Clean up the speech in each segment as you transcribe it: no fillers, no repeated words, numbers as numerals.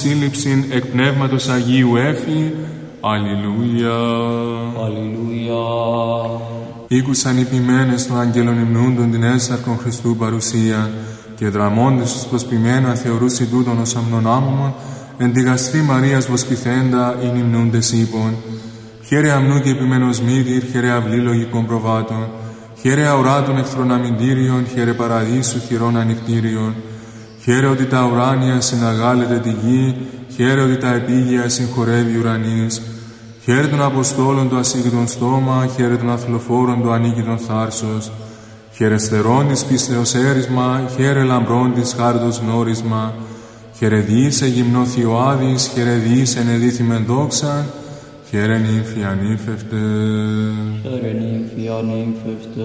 σύλληψην εκ Πνεύματος Αγίου έφη. Αλληλούια. Αλληλούια. Ήκουσαν οι ποιμένες των αγγέλων υμνούντων την έσαρκον Χριστού παρουσία και δραμώντες τους προσποιημένα θεωρούσι τούτον ως αμνονάμωμον εν τη γαστρή Μαρίας βοσκηθέντα ειν υμνούντες ύπων. Χαίρε αμνού και επιμένος μύτηρ, χαίρε αυλή λογικών προβάτων, χαίρε αοράτων εχθροναμυντήριων, χαίρε παραδείσου χειρών ανοιχτήριων. Χαίρε ότι τα ουράνια συναγάλετε τη γη, χαίρε ότι τα επίγεια συγχωρεύει ουρανής. Χαίρε των Αποστόλων το ασύγκριτον στόμα, χαίρε των αθλοφόρων το ανίκητον θάρσος. Χαίρε στερών της πίστεως έρισμα, χαίρε λαμπρών της χάριτος γνώρισμα. Χαίρε διήσε γυμνό Θειοάδης, χαίρε διήσε ενεδίθημεν δόξαν, χαίρε νύμφη ανήφευτε. Χαίρε νύμφη ανήφευτε.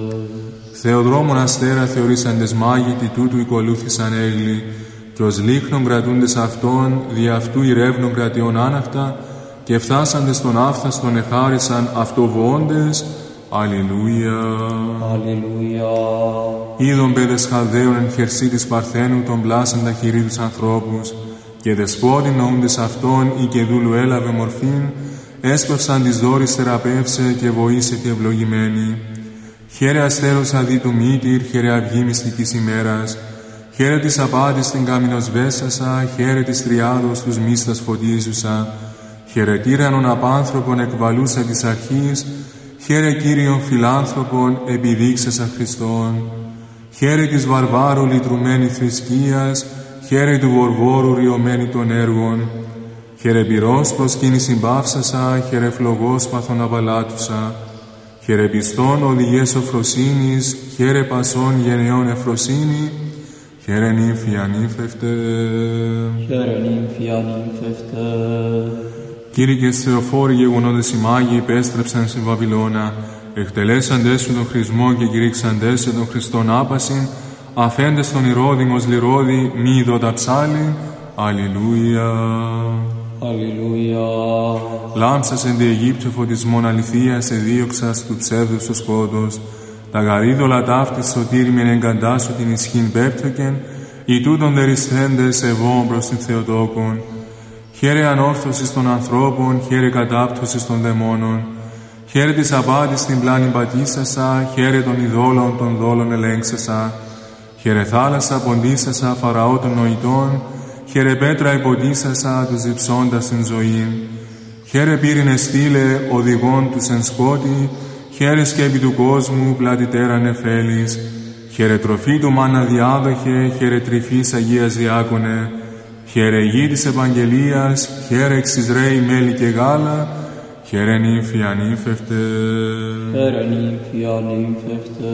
Θεοδρόμων αστέρα θεωρήσαντες μάγητοι τούτου οικολούθησαν έγλοι, και ως λίχνων κρατούντες αυτών, δι' αυτού ηρεύνων κρατιών άναυτα, και φτάσαντες στον άφθαστον εχάρισαν αυτοβοώντες. Αλληλούια. Αλληλούια. Είδων παιδες Χαλδαίων εν χερσί της Παρθένου των πλάσαντα χειρί τους ανθρώπους, και δεσπότην νοούντες αυτών ή και δούλου έλαβε μορφήν, έσπευσαν της δόρης θεραπεύσε και βοήσε και ευλογημένη. Χαίρε αστέρος αδί του μύτηρ, χαίρε αυγή μυστικής ημέρας, χαίρε της απάτης την κάμινος βέσασα, χαίρε της τριάδος τους μίστας φωτίζουσα, χαίρε τύρανον απάνθρωπον εκβαλούσα της αρχής, χαίρε Κύριον φιλάνθρωπον επιδείξασα Χριστόν, χαίρε της βαρβάρου λυτρουμένη θρησκείας, χαίρε του βορβόρου ριωμένη των έργων, χαίρε πυρός προσκύνη συμπαύσασα, χαίρε φλογός παθον απαλάτουσα, χαίρε πιστών οδηγές οφροσύνης, χαίρε πασών γενεών εφροσύνη, χαίρε νύμφη ανήφευτε. Χαίρε νύμφη ανήφευτε. Κήρυκες Θεοφόροι γεγονότες οι Μάγοι υπέστρεψαν στη Βαβυλώνα, εκτελέσαντες σου τον χρησμό και κηρύξαντες σε τον Χριστόν άπασιν, αφέντες τον Ηρώδημος λιρόδη μη ειδώτα ψάλιν. Αλληλούια. Αλληλούια. Λάμψας εν τη Αιγύπτιο φωτισμόν αληθείας εδίωξας του ψεύδους ο σκότος, τα γαρίδωλα ταύτης σωτήρι μεν εγκαντάσου την ισχύν πέπτωκεν, οι τούτον δερισθέντες ευώων προς την Θεοτόκον. Χαίρε ανόρθωσης των ανθρώπων, χαίρε κατάπτωσης των δαιμόνων, χαίρε της απάτης την πλάνη πατήσασα, χαίρε των ειδόλων των δόλων ελέγξασα, χαίρε θάλασσα ποντίσασα φαραώ των νοητών, χαίρε πέτρα υποτίσασα τους διψώντας την ζωήν. Χαίρε πύρινε στήλε οδηγών τους εν σκότη, χαίρε σκέπη του κόσμου πλατητέρα νεφέλης, χαίρε τροφή του μάνα διάδοχε, χαίρε τρυφής Αγίας Διάκονε, χαίρε γη της Ευαγγελίας, χαίρε εξ Ισραήλ μέλι και γάλα, χαίρε νύμφη ανήφευτε. Χαίρε νύμφη ανήφευτε.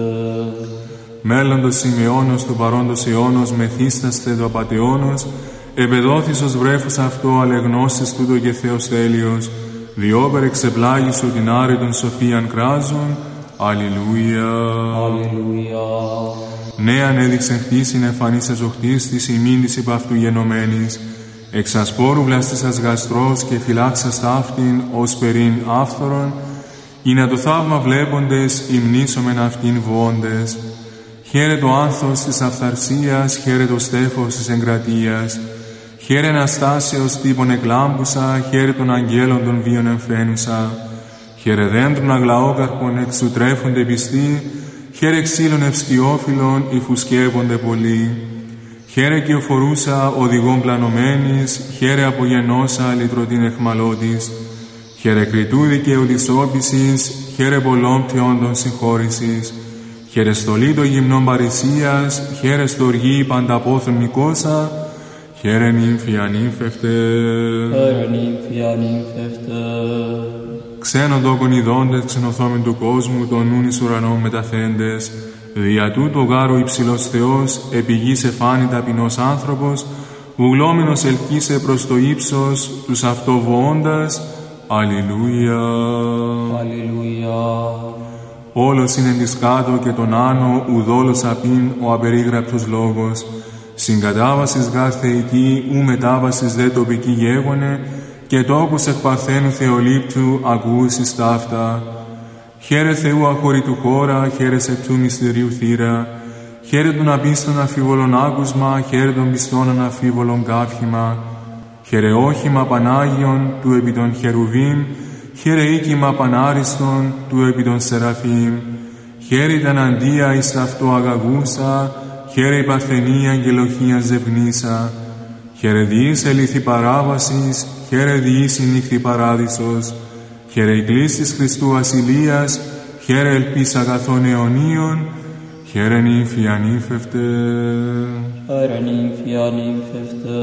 Μέλλοντος Σιμεώνος του παρόντος αιώνος μεθύσταστε το απατεώνος, επεδόθης ως βρέφος αυτό αλεγνώσεις τούτο και Θεός τέλειος, διόπερ εξεπλάγησου την άρετον σοφίαν κράζων. Αλληλούια. Αλληλούια. Νέαν έδειξεν χτίσιν εμφανής εζοχτής της ημίν της υπ' αυτού γενομένης, εξασπόρου βλαστήσας γαστρός και φυλάξας ταύτην ως περίν άφθορον, ή να το θαύμα βλέποντες υμνήσομεν αυτήν βοώντες. Χαίρε το άνθος της αυθαρσίας, χαίρε το στέφος της εγκρατείας, χαίρε αναστάσεως τύπων εκλάμπουσα, χαίρε των αγγέλων των βίων εμφαίνουσα, χαίρε δέντρων αγλαόκαρπων εξουτρέφονται πιστοί, χαίρε ξύλων ευσκιόφυλλων υφουσκεύονται πολλοί. Χαίρε κυοφορούσα οδηγών πλανωμένης, χαίρε απογενώσα λυτρωτήν εχμαλώτης, χαίρε κριτού δικαίου της όπισης, χαίρε πολλών πτιόντων συγχώρησης, χαίρε στολή των γυμνών παρησίας, χαίρε στοργή πανταπόθων Νικόσα, χαίρε νύμφη ανήφευτε. Χαίρε νύμφη ανήφευτε. Ξένον τόκον ειδώντες ξενοθόμεν του κόσμου, των νουν εις ουρανών μεταθέντες, δια τούτο γάρου υψηλός Θεός, επί γης εφάνη ταπεινός άνθρωπος, βουλόμενος ελκύσε προς το ύψος, τους αυτοβοώντας. Αλληλούια. Αλληλούια. Όλος είναι της κάτω και τον άνω, ουδόλος απειν ο απερίγραπτος λόγος. Συγκατάβασης γάρ θεϊκή, ου μετάβασης δε τοπική γέγονε, και τόπους εκ Παρθένου Θεολήπτου ακούσεις ταύτα. Χαίρε Θεού αχωρητού χώρα, χαίρε σε του μυστηρίου θύρα, χαίρε των απίστων αφίβολων άκουσμα, χαίρε των πιστών αναφίβολων κάφημα, χαίρε όχημα Πανάγιον του επί των Χερουβίμ, χαίρε οίκημα Πανάριστον του επί των Σεραφείμ, χαίρε τα αντία εις αυτό αγαγούσα, χαίρε η παρθενία αγγελοχία ζευγνήσα, χαίρε διείς ελήθη παράβασης, χαίρε διείς η νύχτη παράδεισος, χαίρε η κλής της Χριστού ασυλίας, χαίρε ελπίς αγαθών αιωνίων, χαίρε νύμφη ανήφευτε. Χαίρε νύμφη ανήφευτε.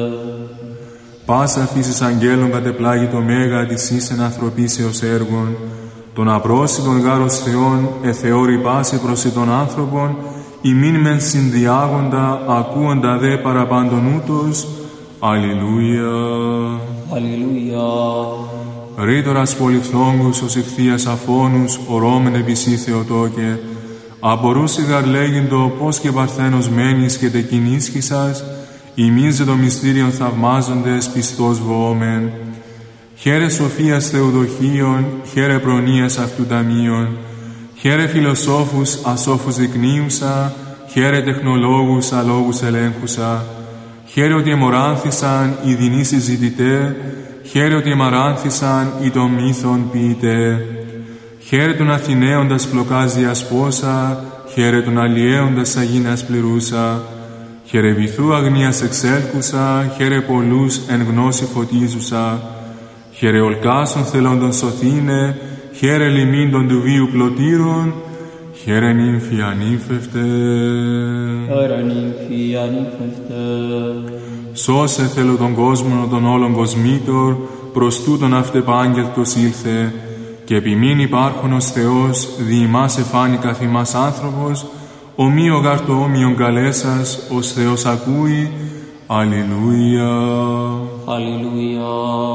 Πάσα φύσης αγγέλων κατεπλάγει το μέγα της ίσεν ανθρωπίσεως έργων, των απρόσιτων γάρος Θεών εθεώρη πάση προς των άνθρωπον, ημίν μεν συνδιάγοντα, ακούοντα δε παραπάντων ούτως. Αλληλούια. Αλληλούια. Ρήτορας πολυφθόγκους ως ηχθείας αφώνους, ορόμεν επισή Θεοτόκε, απορούσι γαρ λέγειν πώς και παρθένος μένεις και τεκινίσχυσας, ημίζε το μυστήριον θαυμάζοντες πιστός βοόμεν. Χαίρε σοφίας Θεοδοχίων, χαίρε προνοίας αυτού ταμείων, χαίρε φιλοσόφους ασόφους δεικνύουσα, χαίρε τεχνολόγους αλόγους ελέγχουσα, χαίρε ότι εμοράνθησαν οι δεινοί συζητητέ, χαίρε ότι εμαράνθησαν οι των μύθων ποιητέ. Χαίρε τον Αθηναίοντας πλοκάζιας πόσα, χαίρε τον αλλιέοντας αγίνας πληρούσα, χαίρε βυθού αγνίας εξέλκουσα, χαίρε πολλούς εν γνώση φωτίζουσα, χαίρε ολκάσων θελόντων σωθήνε, χαίρε λιμίντων του βίου πλωτήρων, χαίρε νύμφη ανήφευτε. Χαίρε νύμφη ανήφευτε. Σώσε θέλω τον κόσμο των όλων κοσμήτων, προς τούτον αυτεπάγγελτος ήλθε, και επιμήν υπάρχον ως Θεός, δι' ημάς εφάνει καθ' ημάς άνθρωπος, ομοίο γάρ το όμοιον καλέσας, ως Θεός ακούει. Αλληλούια. Αλληλούια.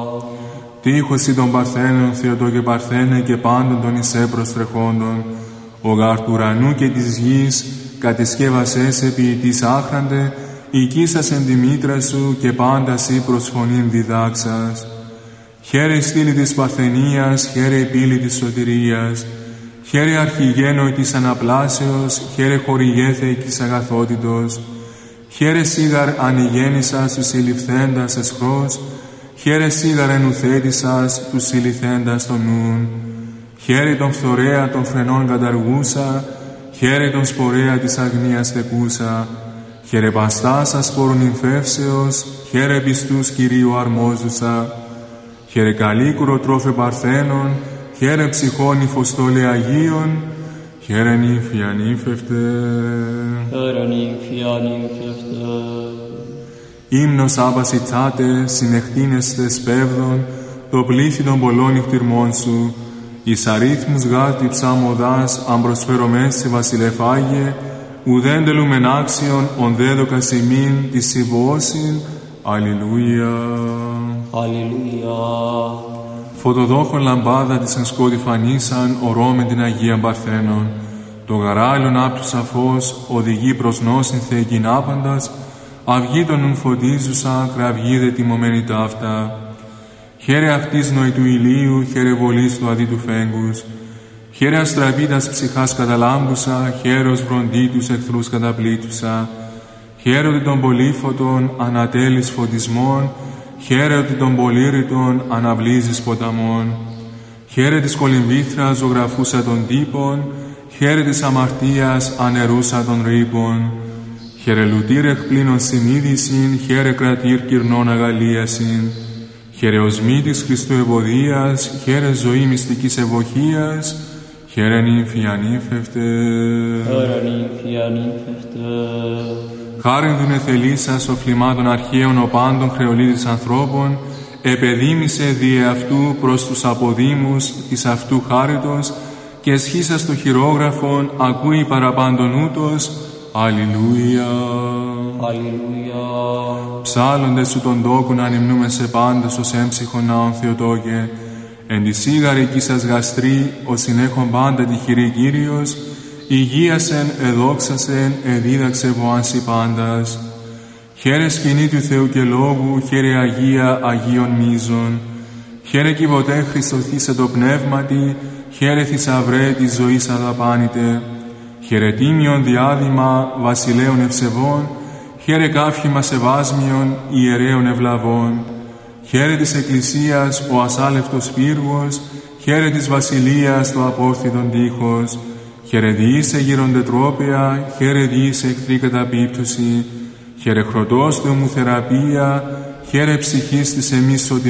Τύχωση των Παρθένων, Θεοτό και Παρθένε, και πάντων των εισέ προστρεχόντων, ο γάρ του ουρανού και της γης, κατεσκεύασες ποιητής άχραντε, οικίσας εν τη μήτρα σου και πάντα σύ προς φωνήν διδάξας. Χαίρε η στήλη της Παρθενίας, χαίρε η πύλη της σωτηρίας, χαίρε αρχηγένοι της αναπλάσεως, χαίρε χορηγέθε της αγαθότητος, χαίρε σίγαρ ανηγέννησας τους συλληφθέντας εσχρός, χαίρε σίγαρ ενουθέτησας τους συλληφθέντας των νουν, χαίρε τον φθορέα των φρενών καταργούσα, χαίρε τον σπορέα της αγνίας θεκούσα, χαίρε παστάς ασπόρων νυμφεύσεως, χαίρε πιστούς Κυρίου αρμόζουσα, χαίρε καλίκουρο τρόφε Παρθένων, χαίρε ψυχών υφοστόλε Αγίων, χαίρε νύμφη ανήφευτε. Χαίρε νύμφη ανήφευτε. Ύμνος άπασιτσάτε, συνεχτίνεστε σπέβδον, το πλήθη των πολλών νυχτυρμών σου, εις αρίθμους γάρτη ψάμοδάς, αν προσφερομές σε βασιλεφάγε, ουδέν τελούμεν άξιον, ον δέδοκας ημίν της συμβώσιν. Αλληλούια. Αλληλούια. Φωτοδόχον λαμπάδα της εν σκότη φανίσαν, ορώμεν την Αγία Παρθένων. Το γαράλιον άπτουσα φως, οδηγεί προς νόσιν θεεκήν άπαντας, αυγή των νουν φωτίζουσα, κραυγίδε τιμωμένη ταύτα. Χαίρε αυτής νοη του ηλίου, χαίρε βολής του αδί του φέγγους. Χαίρε αστραπίτας ψυχάς καταλάμπουσα, χαίρος βροντίτους εχθρούς καταπλήτουσα. Χαίρε ότι των πολύφωτων ανατέλεις φωτισμών, χαίρε ότι των πολύρητων αναβλύζεις ποταμών. Χαίρε της κολυμβήθρας ζωγραφούσα των τύπων, χαίρε της αμαρτίας ανερούσα των ρήπων. Χαίρε λουτήρ εκπλήνων συνείδησιν, χαίρε κρατήρ κυρνών αγαλίασιν. Χαίρε οσμή της Χριστού ευωδίας, χαίρε ζωή μυστικής ευωχίας, χαίρε νύμφη ανήφευτε. Χαίρε νύμφη ανήφευτε. Χάριν δουν εθελήσας ο φλιμάτων αρχαίων ο πάντων χρεολίδης ανθρώπων, επεδίμησε διε αυτού προς τους αποδήμους της αυτού χάριτος, και εσχίσας το χειρόγραφον ακούει παραπάντων ούτως. Αλληλούια. Αλληλούια. Ψάλλοντες σου τον τόκου να ανυμνούμε σε πάντες ως έμψυχον ναόν Θεοτόκε, εν τη σίγαρη εκεί σας γαστρή, ως συνέχον πάντα τη χειρή Κύριος, υγείασεν, εδόξασεν, εδίδαξε βοάνσι πάντας. Χαίρε σκηνή του Θεού και Λόγου, χαίρε Αγία Αγίων Μίζων, χαίρε κυβωτέ Χριστοθήσε το πνεύματι, χαίρε θησαυρέ της ζωής αδαπάνητε, χαίρε τίμιον διάδημα βασιλέων ευσεβών, χαίρε κάφημα σεβάσμιον ιερέων ευλαβών, χαίρε της Εκκλησίας ο ασάλευτος πύργος, χαίρε της Βασιλείας το απόφθητον τείχος, χαίρε διήσε γυροντετρόπια, χαίρε διήσε εχθρή καταπίπτωση, χαίρε χρωτός Θεομουθεραπεία, χαίρε ψυχής της εμείς σωτηρίας.